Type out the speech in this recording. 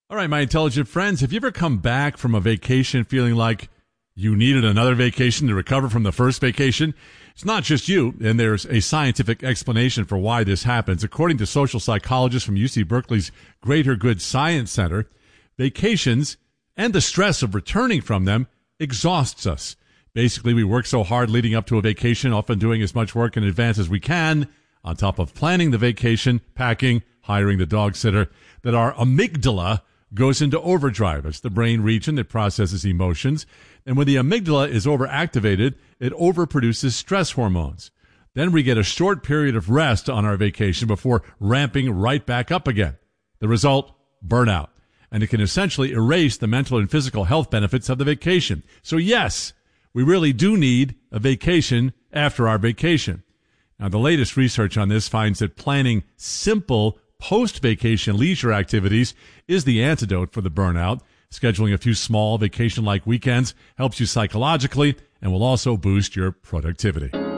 All right, my intelligent friends, have you ever come back from a vacation feeling like you needed another vacation to recover from the first vacation? It's not just you, and there's a scientific explanation for why this happens. According to social psychologists from UC Berkeley's Greater Good Science Center, vacations and the stress of returning from them exhausts us. Basically, we work so hard leading up to a vacation, often doing as much work in advance as we can, on top of planning the vacation, packing, hiring the dog sitter, that our amygdala goes into overdrive. It's the brain region that processes emotions. And when the amygdala is overactivated, it overproduces stress hormones. Then we get a short period of rest on our vacation before ramping right back up again. The result? Burnout. And it can essentially erase the mental and physical health benefits of the vacation. So yes, we really do need a vacation after our vacation. Now, the latest research on this finds that planning simple post-vacation leisure activities is the antidote for the burnout. Scheduling a few small vacation-like weekends helps you psychologically and will also boost your productivity.